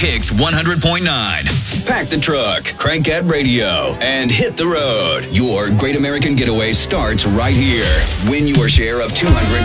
Kicks 100.9. Pack the truck, crank that radio, and hit the road. Your Great American Getaway starts right here. Win your share of $200